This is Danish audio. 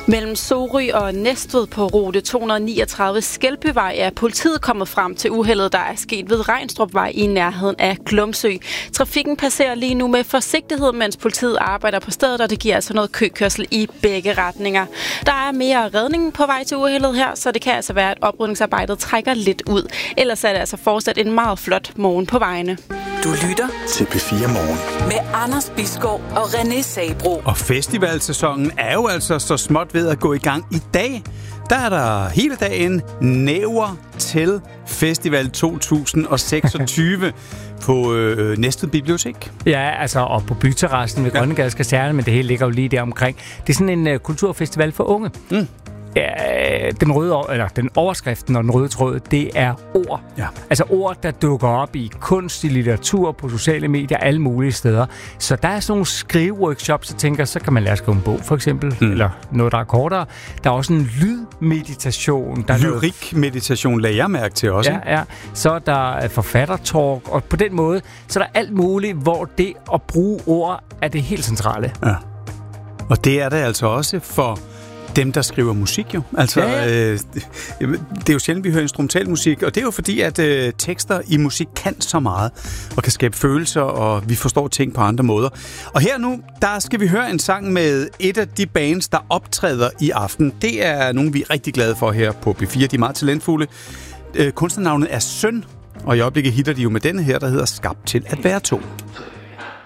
Mellem Sorø og Næstved på rute 239 Skelbyvej er politiet kommet frem til uheldet, der er sket ved Reinstrupvej i nærheden af Glumsø. Trafikken passerer lige nu med forsigtighed, mens politiet arbejder på stedet, og det giver altså noget køkørsel i begge retninger. Der er mere redning på vej til uheldet her, så det kan altså være, at oprydningsarbejdet trækker lidt ud. Ellers er det altså fortsat en meget flot morgen på vejene. Du lytter til P4 Morgen med Anders Bisgaard og René Sabro. Og festivalsæsonen er jo altså så småt ved at gå i gang. I dag, der er der hele dagen næver til Festival 2026 på Næstved Bibliotek. Ja, altså og på byterrassen ved Grønnegades Kaserne, men det hele ligger jo lige der omkring. Det er sådan en kulturfestival for unge. Ja, den overskriften og den røde tråd, det er ord. Ja. Altså ord, der dukker op i kunst, i litteratur, på sociale medier, alle mulige steder. Så der er sådan nogle skriveworkshops, jeg tænker, så kan man lære at skrive en bog, for eksempel, eller noget, der er kortere. Der er også en lydmeditation. Lyrikmeditation lagde jeg mærke til også. Ja. Så er der forfattertalk, og på den måde, så er der alt muligt, hvor det at bruge ord er det helt centrale. Ja. Og det er det altså også for dem, der skriver musik jo. Altså, det er jo sjældent, vi hører instrumental musik, og det er jo fordi, at tekster i musik kan så meget, og kan skabe følelser, og vi forstår ting på andre måder. Og her nu, der skal vi høre en sang med et af de bands, der optræder i aften. Det er nogen, vi er rigtig glade for her på P4. De er meget talentfulde. Kunstnernavnet er Søn, og i øjeblikket hitter de jo med denne her, der hedder Skabt til at være to.